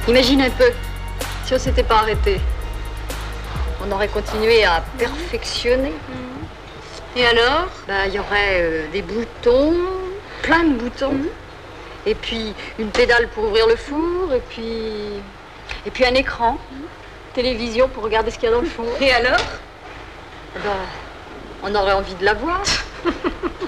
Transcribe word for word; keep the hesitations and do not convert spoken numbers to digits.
Imagine un peu, si on s'était pas arrêté, on aurait continué à perfectionner. Mmh. Et alors? Ben, il y aurait euh, des boutons, plein de boutons. Mmh. Et puis une pédale pour ouvrir le four, et puis, et puis un écran, mmh. télévision pour regarder ce qu'il y a dans le four. Et alors? Ben, on aurait envie de la voir.